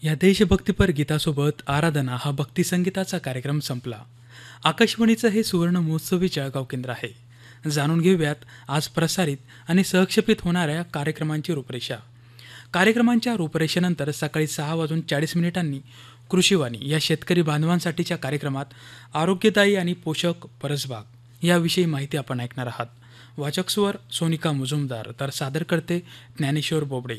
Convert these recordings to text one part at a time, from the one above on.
या देशभक्तीपर गीतासोबत आराधना हा भक्तिसंगीताचा कार्यक्रम संपला. आकाशवाणीचं हे सुवर्ण महोत्सवीच्या गावकेंद्र आहे. जाणून घेऊयात आज प्रसारित आणि सहक्षेपित होणाऱ्या कार्यक्रमांची रूपरेषा. कार्यक्रमांच्या रूपरेषेनंतर सकाळी 6:40 कृषीवाणी या शेतकरी बांधवांसाठीच्या कार्यक्रमात आरोग्यदायी आणि पोषक परसबाग याविषयी माहिती आपण ऐकणार आहात. वाचक स्वर सोनिका मुजुमदार, तर सादर करते ज्ञानेश्वर बोबडे.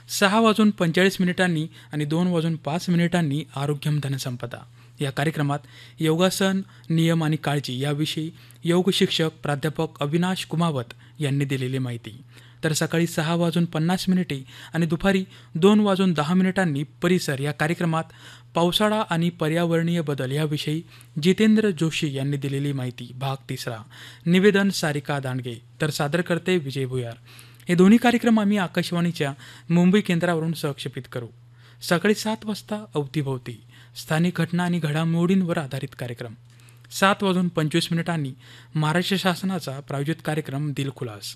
6:45 आणि 2:05 आरोग्यम धनसंपदा या कार्यक्रमात योगासन, नियम आणि काळजी याविषयी योग शिक्षक प्राध्यापक अविनाश कुमावत यांनी दिलेली माहिती. तर सकाळी 6:50 आणि दुपारी 2:10 परिसर या कार्यक्रमात पावसाळा आणि पर्यावरणीय बदल याविषयी जितेंद्र जोशी यांनी दिलेली माहिती भाग 3. निवेदन सारिका दांडगे, तर सादर करते विजय भुयार. हे दोन्ही कार्यक्रम आम्ही आकाशवाणीच्या मुंबई केंद्रावरून सहक्षेपित करू. सकाळी 7 वाजता अवतीभोवती स्थानिक घटना आणि घडामोडींवर आधारित कार्यक्रम. 7:25 महाराष्ट्र शासनाचा प्रायोजित कार्यक्रम दिलखुलास.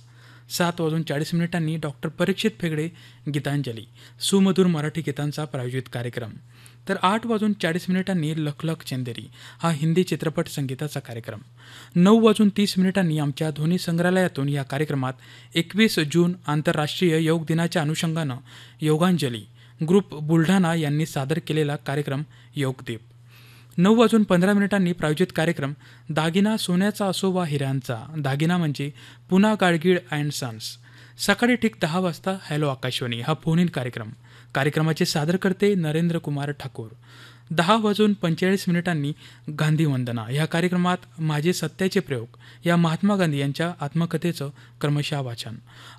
7:40 डॉक्टर परीक्षित फेगडे गीतांजली सुमधुर मराठी गीतांचा प्रायोजित कार्यक्रम. तर 8:40 लखलख चंदेरी हा हिंदी चित्रपट संगीताचा कार्यक्रम. 9:30 आमच्या ध्वनी संग्रहालयातून या कार्यक्रमात 21 जून आंतरराष्ट्रीय योग दिनाच्या अनुषंगानं योगांजली ग्रुप बुलढाणा यांनी सादर केलेला कार्यक्रम योगदीप. 9:15 प्रायोजित कार्यक्रम दागिना सोन्याचा असो वा हिऱ्यांचा, दागिना म्हणजे पुना गाडगीळ अँड सन्स. सकाळी ठीक 10 वाजता हॅलो आकाशवाणी हा फोन इन कार्यक्रम. कार्यक्रमाचे सादर करते नरेंद्र कुमार ठाकूर. 10:45 गांधी वंदना या कार्यक्रमात माझे सत्याचे प्रयोग या महात्मा गांधी यांच्या आत्मकथेचं क्रमशः वाचन.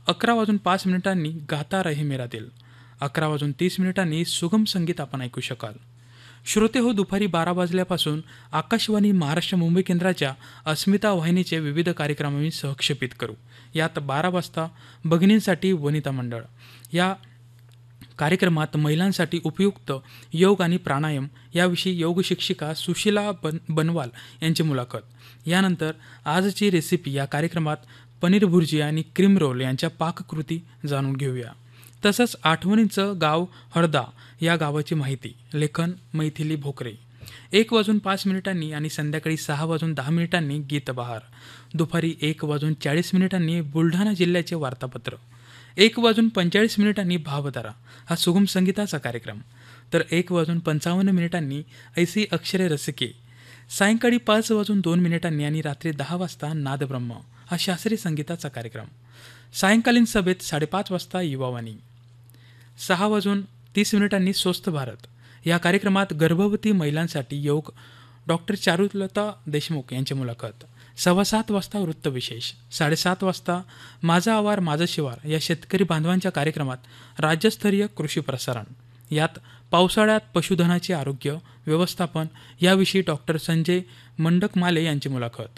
11:05 गाता रहे मेरा दिल. 11:30 सुगम संगीत आपण ऐकू शकाल. श्रोते हो, दुपारी 12 वाजल्यापासून आकाशवाणी महाराष्ट्र मुंबई केंद्राच्या अस्मिता वाहिनीचे विविध कार्यक्रम आम्ही सहक्षेपित करू. यात 12 वाजता भगिनींसाठी वनिता मंडळ या कार्यक्रमात महिलांसाठी उपयुक्त योग आणि प्राणायाम याविषयी योग शिक्षिका सुशीला बनवाल यांची मुलाखत. यानंतर आजची रेसिपी या कार्यक्रमात पनीर भुर्जी आणि क्रीम रोल यांच्या पाककृती जाणून घेऊया. तसंच आठवणींचं गाव हळदा या गावाची माहिती, लेखन मैथिली भोकरे. 1:05 आणि संध्याकाळी 6:10 गीत बहार. दुपारी 1:40 बुलढाणा जिल्ह्याचे वार्तापत्र. 1:45 भावधारा हा सुगम संगीताचा कार्यक्रम. तर 1:55 ऐसी अक्षरे रसिके. सायंकाळी 5:02 आणि रात्री 10 वाजता नादब्रह्म हा शास्त्रीय संगीताचा कार्यक्रम. सायंकालीन सभेत 5:30 वाजता युवावाणी. 6:30 स्वस्थ भारत या कार्यक्रमात गर्भवती महिलांसाठी योग डॉक्टर चारुलता देशमुख यांची मुलाखत. 7:15 वाजता वृत्तविशेष. 7:30 वाजता माझा आवार माझा शिवार या शेतकरी बांधवांच्या कार्यक्रमात राज्यस्तरीय कृषी प्रसारण. यात पावसाळ्यात पशुधनाचे आरोग्य व्यवस्थापन याविषयी डॉक्टर संजय मंडकमाले यांची मुलाखत.